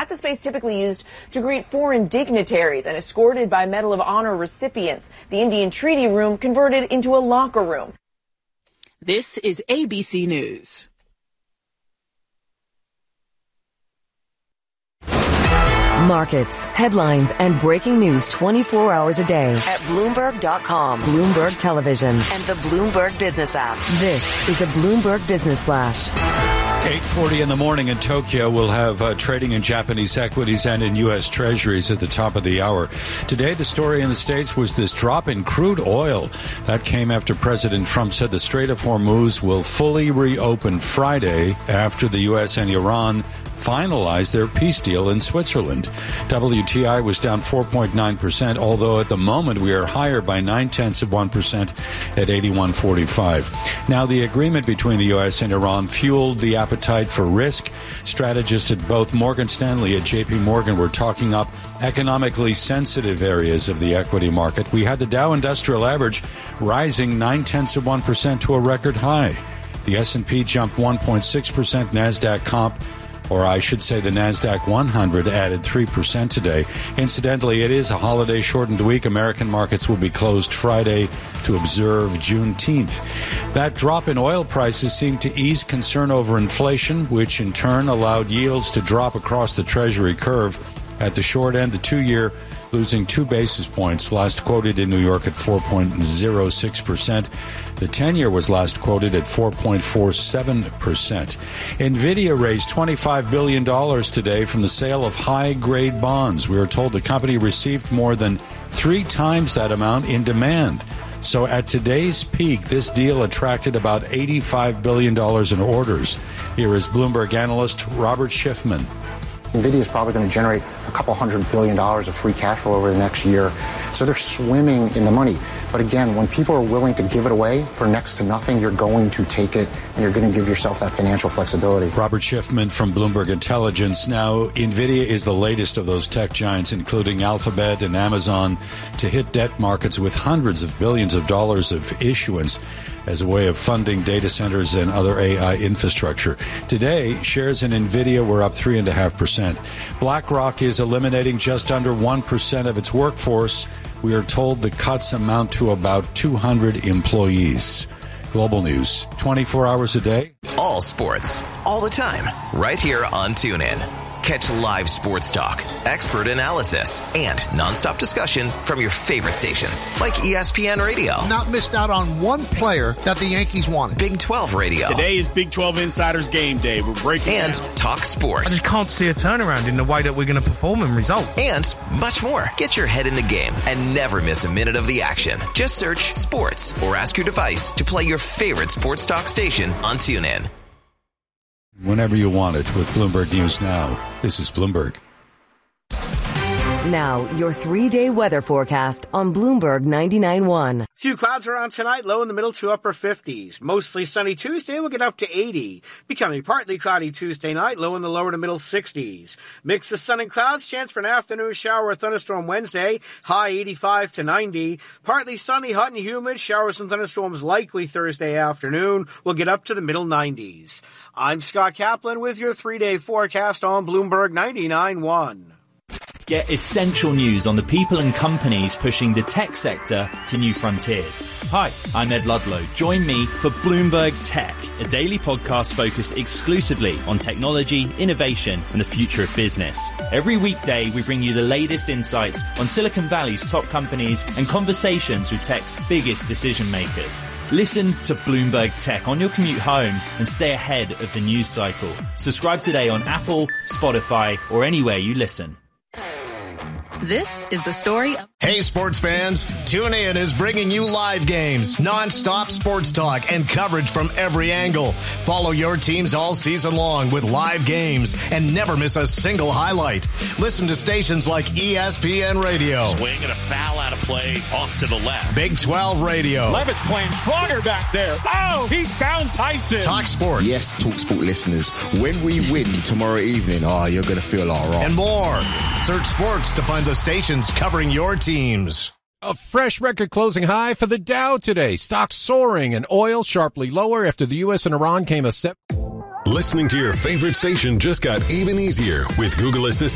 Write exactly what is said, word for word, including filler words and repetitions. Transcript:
That's a space typically used to greet foreign dignitaries and escorted by Medal of Honor recipients. The Indian Treaty Room converted into a locker room. This is A B C News. Markets, headlines, and breaking news twenty-four hours a day at Bloomberg dot com, Bloomberg Television, and the Bloomberg Business app. This is a Bloomberg Business Flash. eight forty in the morning in Tokyo. We'll have uh, trading in Japanese equities and in U S. Treasuries at the top of the hour. Today, the story in the States was this drop in crude oil. That came after President Trump said the Strait of Hormuz will fully reopen Friday after the U S and Iran finalized their peace deal in Switzerland. W T I was down four point nine percent, although at the moment we are higher by nine-tenths of one percent at eighty-one forty-five. Now, the agreement between the U S and Iran fueled the appetite for risk. Strategists at both Morgan Stanley and J P Morgan were talking up economically sensitive areas of the equity market. We had the Dow Industrial Average rising nine-tenths of one percent to a record high. The S and P jumped one point six percent. NASDAQ comp, or I should say the NASDAQ one hundred, added three percent today. Incidentally, it is a holiday-shortened week. American markets will be closed Friday to observe Juneteenth. That drop in oil prices seemed to ease concern over inflation, which in turn allowed yields to drop across the Treasury curve. At the short end, the two-year losing two basis points, last quoted in New York at four point oh six percent. The ten-year was last quoted at four point four seven percent. NVIDIA raised twenty-five billion dollars today from the sale of high-grade bonds. We are told the company received more than three times that amount in demand. So at today's peak, this deal attracted about eighty-five billion dollars in orders. Here is Bloomberg analyst Robert Schiffman. NVIDIA is probably going to generate a couple hundred billion dollars of free cash flow over the next year. So they're swimming in the money. But again, when people are willing to give it away for next to nothing, you're going to take it and you're going to give yourself that financial flexibility. Robert Schiffman from Bloomberg Intelligence. Now, NVIDIA is the latest of those tech giants, including Alphabet and Amazon, to hit debt markets with hundreds of billions of dollars of issuance as a way of funding data centers and other A I infrastructure. Today, shares in NVIDIA were up three point five percent. BlackRock is eliminating just under one percent of its workforce. We are told the cuts amount to about two hundred employees. Global news, twenty-four hours a day. All sports, all the time, right here on TuneIn. Catch live sports talk, expert analysis, and nonstop discussion from your favorite stations like E S P N Radio. Not missed out on one player that the Yankees wanted. Big twelve Radio. Today is Big twelve Insiders Game Day. We're breaking And down. Talk Sports. I just can't see a turnaround in the way that we're going to perform in results. And much more. Get your head in the game and never miss a minute of the action. Just search sports or ask your device to play your favorite sports talk station on TuneIn. Whenever you want it with Bloomberg News Now. This is Bloomberg. Now, your three-day weather forecast on Bloomberg ninety-nine point one. Few clouds around tonight, low in the middle to upper fifties. Mostly sunny Tuesday, we'll get up to eighty. Becoming partly cloudy Tuesday night, low in the lower to middle sixties. Mix of sun and clouds, chance for an afternoon shower or thunderstorm Wednesday, high eighty-five to ninety. Partly sunny, hot and humid, showers and thunderstorms likely Thursday afternoon. We'll get up to the middle nineties. I'm Scott Kaplan with your three-day forecast on Bloomberg ninety-nine point one. Get essential news on the people and companies pushing the tech sector to new frontiers. Hi, I'm Ed Ludlow. Join me for Bloomberg Tech, a daily podcast focused exclusively on technology, innovation, and the future of business. Every weekday, we bring you the latest insights on Silicon Valley's top companies and conversations with tech's biggest decision makers. Listen to Bloomberg Tech on your commute home and stay ahead of the news cycle. Subscribe today on Apple, Spotify, or anywhere you listen. This is the story of... Hey, sports fans. TuneIn is bringing you live games, non-stop sports talk, and coverage from every angle. Follow your teams all season long with live games and never miss a single highlight. Listen to stations like E S P N Radio. Swing and a foul out of play off to the left. Big twelve Radio. Levitt's playing stronger back there. Oh, he found Tyson. Talk Sport. Yes, Talk Sport listeners. When we win tomorrow evening, oh, you're going to feel all right. And more. Search sports to find the stations covering your teams. A fresh record closing high for the Dow today. Stocks soaring and oil sharply lower after the U S and Iran came a step. Listening to your favorite station just got even easier with Google Assistant.